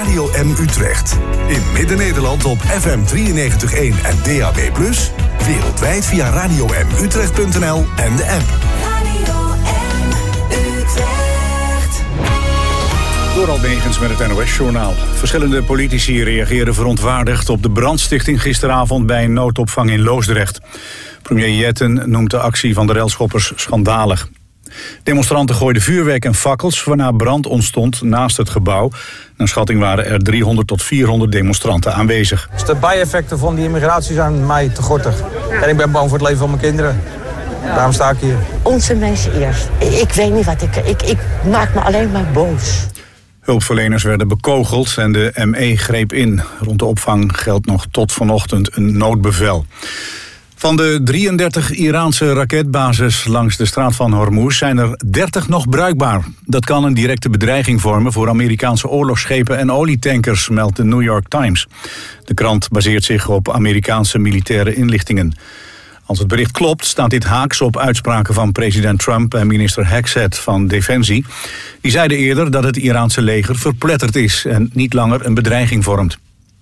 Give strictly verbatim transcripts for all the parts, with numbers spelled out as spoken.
Radio M Utrecht. In Midden-Nederland op F M drieënnegentig komma één en D A B plus. Wereldwijd via radio m utrecht punt n l en de app. Radio M Utrecht. Door Albegens met het N O S-journaal. Verschillende politici reageren verontwaardigd op de brandstichting gisteravond bij een noodopvang in Loosdrecht. Premier Jetten noemt de actie van de relschoppers schandalig. Demonstranten gooiden vuurwerk en fakkels, waarna brand ontstond naast het gebouw. Naar schatting waren er driehonderd tot vierhonderd demonstranten aanwezig. Dus de bijeffecten van die immigratie zijn mij te gortig. En ik ben bang voor het leven van mijn kinderen. Daarom sta ik hier. Onze mensen eerst. Ik weet niet wat ik... Ik, ik maak me alleen maar boos. Hulpverleners werden bekogeld en de M E greep in. Rond de opvang geldt nog tot vanochtend een noodbevel. Van de drieëndertig Iraanse raketbases langs de straat van Hormuz zijn er dertig nog bruikbaar. Dat kan een directe bedreiging vormen voor Amerikaanse oorlogsschepen en olietankers, meldt de New York Times. De krant baseert zich op Amerikaanse militaire inlichtingen. Als het bericht klopt, staat dit haaks op uitspraken van president Trump en minister Hexet van Defensie. Die zeiden eerder dat het Iraanse leger verpletterd is en niet langer een bedreiging vormt.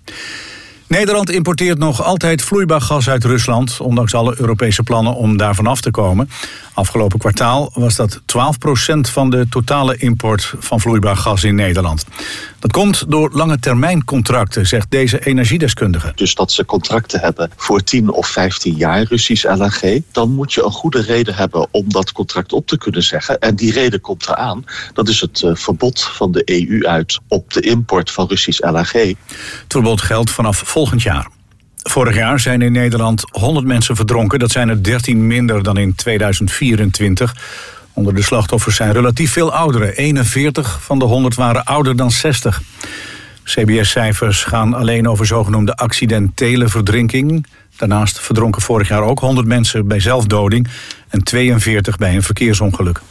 Nederland importeert nog altijd vloeibaar gas uit Rusland, ondanks alle Europese plannen om daarvan af te komen. Afgelopen kwartaal was dat twaalf procent van de totale import van vloeibaar gas in Nederland. Dat komt door lange termijn contracten, zegt deze energiedeskundige. Dus dat ze contracten hebben voor tien of vijftien jaar Russisch L N G. Dan moet je een goede reden hebben om dat contract op te kunnen zeggen. En die reden komt eraan. Dat is het uh, verbod van de E U uit op de import van Russisch L N G. Het verbod geldt vanaf volgend jaar. Vorig jaar zijn in Nederland honderd mensen verdronken. Dat zijn er dertien minder dan in tweeduizend vierentwintig. Onder de slachtoffers zijn relatief veel ouderen. eenenveertig van de honderd waren ouder dan zestig. C B S-cijfers gaan alleen over zogenoemde accidentele verdrinking. Daarnaast verdronken vorig jaar ook honderd mensen bij zelfdoding en tweeënveertig bij een verkeersongeluk.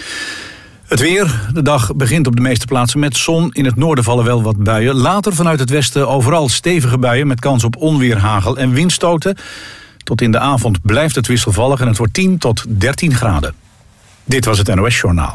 Het weer. De dag begint op de meeste plaatsen met zon. In het noorden vallen wel wat buien. Later vanuit het westen overal stevige buien met kans op onweer, hagel en windstoten. Tot in de avond blijft het wisselvallig en het wordt tien tot dertien graden. Dit was het N O S-journaal.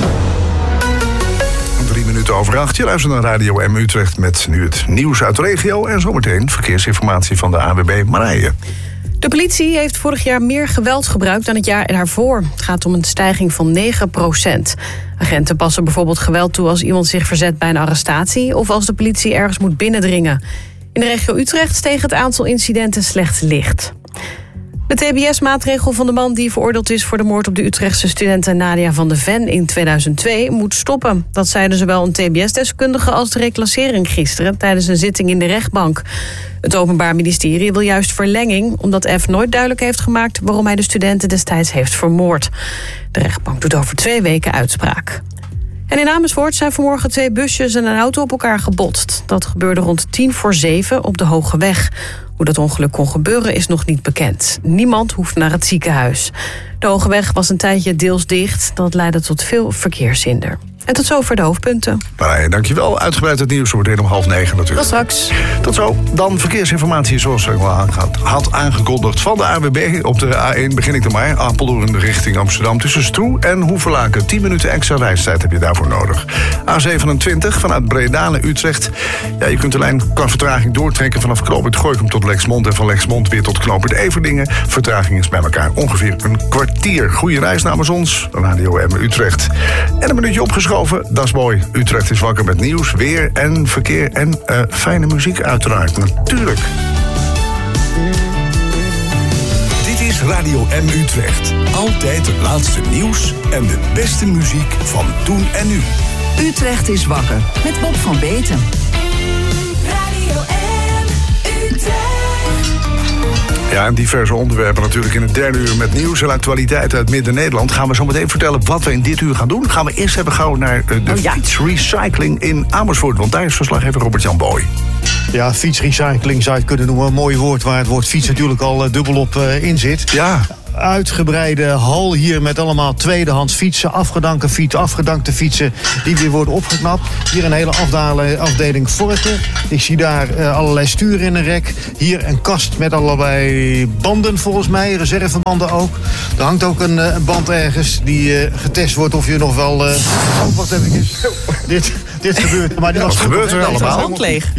Drie minuten over acht. Je luistert naar Radio M Utrecht met nu het nieuws uit de regio. En zometeen verkeersinformatie van de A W B Marije. De politie heeft vorig jaar meer geweld gebruikt dan het jaar ervoor. Het gaat om een stijging van negen procent. Agenten passen bijvoorbeeld geweld toe als iemand zich verzet bij een arrestatie of als de politie ergens moet binnendringen. In de regio Utrecht steeg het aantal incidenten slechts licht. De T B S-maatregel van de man die veroordeeld is voor de moord op de Utrechtse studente Nadia van de Ven in tweeduizend twee moet stoppen. Dat zeiden zowel een T B S-deskundige als de reclassering gisteren tijdens een zitting in de rechtbank. Het Openbaar Ministerie wil juist verlenging, omdat F nooit duidelijk heeft gemaakt waarom hij de studenten destijds heeft vermoord. De rechtbank doet over twee weken uitspraak. En in Amersfoort zijn vanmorgen twee busjes en een auto op elkaar gebotst. Dat gebeurde rond tien voor zeven op de Hoge Weg. Hoe dat ongeluk kon gebeuren is nog niet bekend. Niemand hoeft naar het ziekenhuis. De Hoge Weg was een tijdje deels dicht. Dat leidde tot veel verkeershinder. En tot zover de hoofdpunten. Marije, dankjewel. Uitgebreid het nieuws, zometeen om half negen natuurlijk. Tot straks. Tot zo. Dan verkeersinformatie zoals ik al had aangekondigd van de A W B. Op de A één begin ik er maar. Apeldoorn richting Amsterdam tussen Stroe en Hoevelaken. tien minuten extra reistijd heb je daarvoor nodig. A zevenentwintig vanuit Breda naar Utrecht. Ja, je kunt de lijn qua vertraging doortrekken vanaf knooppunt Gorinchem tot Lexmond en van Lexmond weer tot knooppunt Everdingen. Vertraging is bij elkaar ongeveer een kwartier. Goeie reis namens ons, Radio M Utrecht. En een minuutje opgeschoven. Dat is mooi. Utrecht is wakker met nieuws, weer en verkeer en uh, fijne muziek uiteraard. Natuurlijk. Dit is Radio M Utrecht. Altijd het laatste nieuws en de beste muziek van toen en nu. Utrecht is wakker met Bob van Beten. Radio M Utrecht. Ja, en diverse onderwerpen natuurlijk in het derde uur met nieuws en actualiteit uit Midden-Nederland. Gaan we zo meteen vertellen wat we in dit uur gaan doen. Gaan we eerst even gauw naar uh, de oh, ja. fietsrecycling in Amersfoort. Want daar is verslaggever Robert-Jan Boy. Ja, fietsrecycling zou je het kunnen noemen. Een mooi woord waar het woord fiets natuurlijk al uh, dubbelop uh, in zit. Ja. Uitgebreide hal hier met allemaal tweedehands fietsen, afgedankte fietsen, afgedankte fietsen die weer worden opgeknapt. Hier een hele afdalen, afdeling vorken. Ik zie daar uh, allerlei sturen in een rek. Hier een kast met allerlei banden volgens mij, reservebanden ook. Er hangt ook een, uh, een band ergens die uh, getest wordt of je nog wel... Uh... Oh, wacht even. Dit, dit gebeurt. Maar die was Wat gebeurt er Deze was allemaal? helemaal Hond leeg.